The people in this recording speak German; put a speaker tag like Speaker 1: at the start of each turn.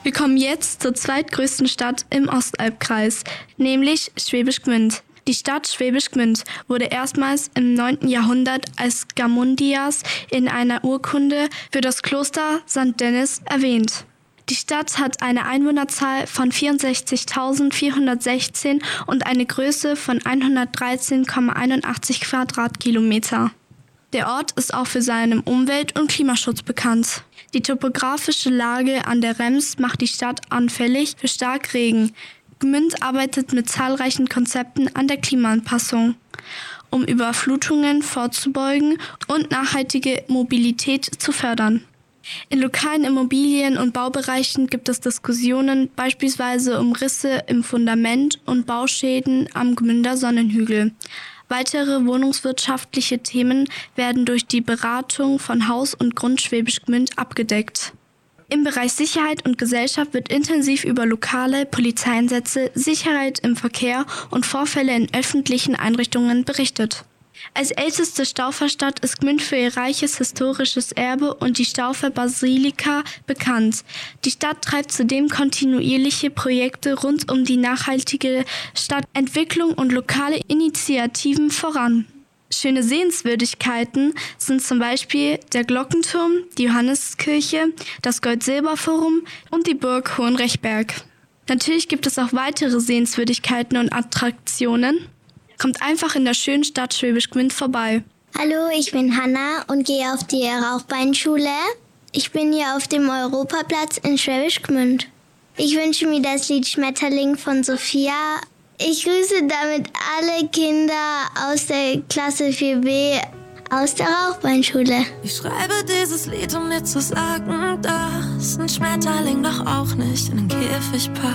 Speaker 1: Wir kommen jetzt zur zweitgrößten Stadt im Ostalbkreis, nämlich Schwäbisch Gmünd. Die Stadt Schwäbisch Gmünd wurde erstmals im 9. Jahrhundert als Gamundias in einer Urkunde für das Kloster St. Dennis erwähnt. Die Stadt hat eine Einwohnerzahl von 64.416 und eine Größe von 113,81 Quadratkilometer. Der Ort ist auch für seinen Umwelt- und Klimaschutz bekannt. Die topografische Lage an der Rems macht die Stadt anfällig für Starkregen. Gmünd arbeitet mit zahlreichen Konzepten an der Klimaanpassung, um Überflutungen vorzubeugen und nachhaltige Mobilität zu fördern. In lokalen Immobilien- und Baubereichen gibt es Diskussionen, beispielsweise um Risse im Fundament und Bauschäden am Gmünder Sonnenhügel. Weitere wohnungswirtschaftliche Themen werden durch die Beratung von Haus und Grund Schwäbisch Gmünd abgedeckt. Im Bereich Sicherheit und Gesellschaft wird intensiv über lokale Polizeieinsätze, Sicherheit im Verkehr und Vorfälle in öffentlichen Einrichtungen berichtet. Als älteste Stauferstadt ist Gmünd für ihr reiches historisches Erbe und die Staufer-Basilika bekannt. Die Stadt treibt zudem kontinuierliche Projekte rund um die nachhaltige Stadtentwicklung und lokale Initiativen voran. Schöne Sehenswürdigkeiten sind zum Beispiel der Glockenturm, die Johanneskirche, das Gold-Silber-Forum und die Burg Hohenrechberg. Natürlich gibt es auch weitere Sehenswürdigkeiten und Attraktionen. Kommt einfach in der schönen Stadt Schwäbisch Gmünd vorbei.
Speaker 2: Hallo, ich bin Hanna und gehe auf die Rauchbeinschule. Ich bin hier auf dem Europaplatz in Schwäbisch Gmünd. Ich wünsche mir das Lied Schmetterling von Sophia. Ich grüße damit alle Kinder aus der Klasse 4b aus der Rauchbeinschule.
Speaker 3: Ich schreibe dieses Lied, um dir zu sagen, dass ein Schmetterling doch auch nicht in den Käfig passt.